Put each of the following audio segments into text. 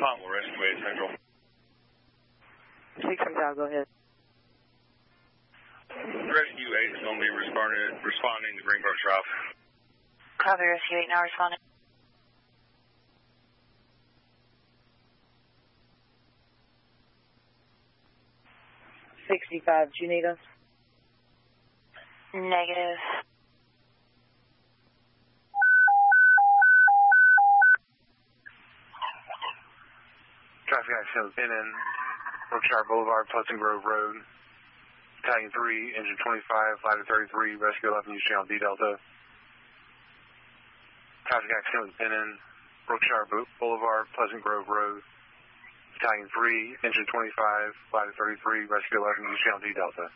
Vermont will rescue 8 Central. 6 go ahead. Rescue 8 is going to be responding to Greenbrook Drive. Copy, Rescue 8 now responding. $65, do you need us? Negative. Traffic accident with in Brookshire Boulevard, Pleasant Grove Road. Battalion 3, engine 25, flight of 33, rescue 11, use channel D Delta. Traffic accident with in Brookshire Boulevard, Pleasant Grove Road. Battalion 3, engine 25, flight of 33, rescue 11, use channel D Delta.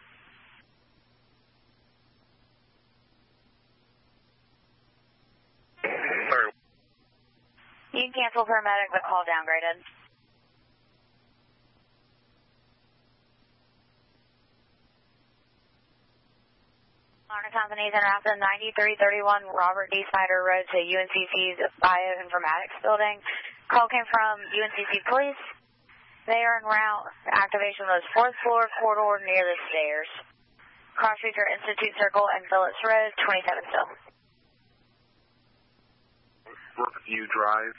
You can cancel paramedic, but call downgraded. Honor Companies Interactive 9331 Robert D. Snyder Road to UNCC's Bioinformatics Building. Call came from UNCC Police. They are en route. Activation was 4th floor corridor near the stairs. Cross streets are Institute Circle and Phillips Road, 27 still. Brookview Drive.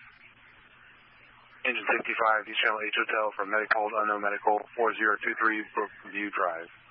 Engine 55, East Channel H Hotel from Medic Hold Unknown Medical 4023 Brookview Drive.